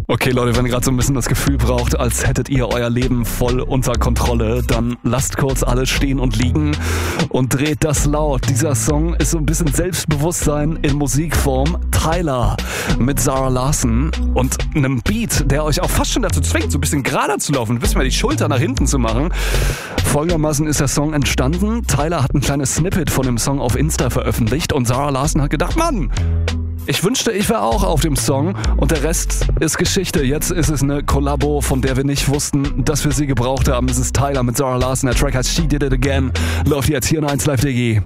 Okay Leute, wenn ihr gerade so ein bisschen das Gefühl braucht, als hättet ihr euer Leben voll unter Kontrolle, dann lasst kurz alles stehen und liegen und dreht das laut. Dieser Song ist so ein bisschen Selbstbewusstsein in Musikform. Tyler mit Zara Larsson und einem Beat, der euch auch fast schon dazu zwingt, so ein bisschen gerader zu laufen, ein bisschen mal die Schulter nach hinten zu machen. Folgendermaßen ist der Song entstanden. Tyler hat ein kleines Snippet von dem Song auf Insta veröffentlicht und Zara Larsson hat gedacht, Mann, ich wünschte, ich wäre auch auf dem Song und der Rest ist Geschichte. Jetzt ist es eine Kollabo, von der wir nicht wussten, dass wir sie gebraucht haben. Es ist Tyler mit Zara Larsson. Der Track heißt She Did It Again. Läuft jetzt hier in 1 Live DG.